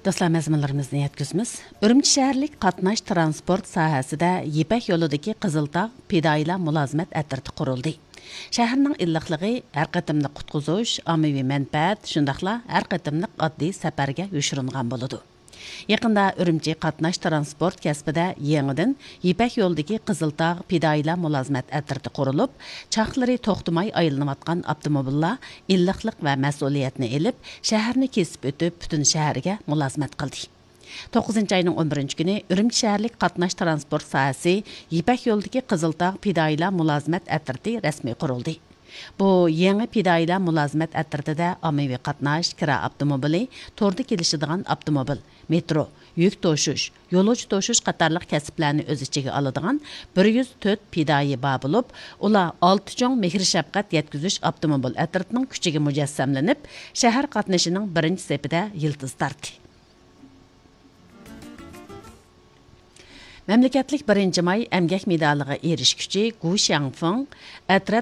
Dostlar, məzmunlarımızı yetkizimiz. Ürümçi şəhərlik qatnaş transport sahəsidə Yipək yoludakı Qızıltağ Pidayla Mülazimət ətirti quruldu. Şəhərinin illiqlığı hər qatımlıq qutquzuş, ammavi mənfəət, şundaqla hər qatımlıq addi səfərgə yoşurunğan boludu. Yaqında Ürümçi qatnaş transport kəsbida yenidən Yipək yoldakı Qızıltağ Pidayla Mülazimət ətirti qurulub, çaxları toxtumay aylanıyatqan avtomobillar illiqlik və məsuliyyətini elib, şəhərni kesib ötüb bütün şəhərə mülazimət qildi. 9 ayının 11 günü Ürümçi şəhərlik qatnaş transport sahəsi Yipək yoldakı Qızıltağ Pidayla Mülazimət ətirti rəsmi quruldu. Bu yeni pidayla mülazimət ətirtida ammavi qatnaş, kira avtomobili, torda kelishadigan avtomobil, metro, yük to'shish, yo'lovchi to'shish qatorliq kasblarni o'z ichiga oladigan 104 pidayi bor bo'lib, ular 6 cho'ng mehr-shafqat yetkazish avtomobil ətirtining kuchiga mujassamlanib, shahar qatnashining birinchi sepida yildiz tortdi. Memleketlik 1 may əmgək medaliga erishguchi Gu Xiangfeng